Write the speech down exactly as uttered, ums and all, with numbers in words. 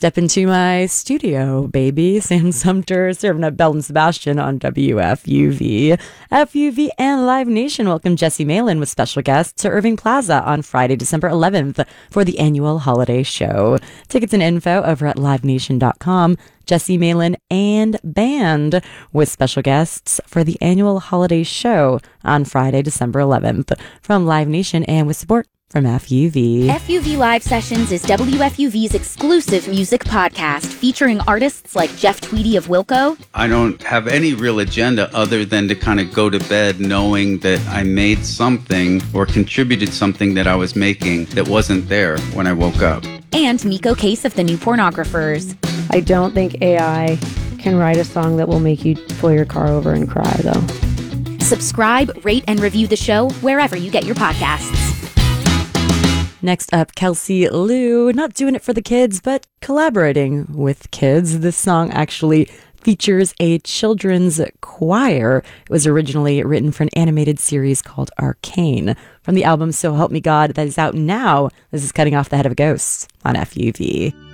Step into my studio, baby. Sam Sumter serving up Bell and Sebastian on W F U V. F U V and Live Nation welcome Jesse Malin with special guests to Irving Plaza on Friday, December eleventh for the annual holiday show. Tickets and info over at live nation dot com. Jesse Malin and band with special guests for the annual holiday show on Friday, December eleventh from Live Nation and with support from F U V. F U V Live Sessions is W F U V's exclusive music podcast featuring artists like Jeff Tweedy of Wilco. I don't have any real agenda other than to kind of go to bed knowing that I made something or contributed something that I was making that wasn't there when I woke up. And Miko Case of the New Pornographers. I don't think A I can write a song that will make you pull your car over and cry, though. Subscribe, rate, and review the show wherever you get your podcasts. Next up, Kelsey Lou, not doing it for the kids, but collaborating with kids. This song actually features a children's choir. It was originally written for an animated series called Arcane. From the album So Help Me God that is out now, this is Cutting Off the Head of a Ghost on F U V.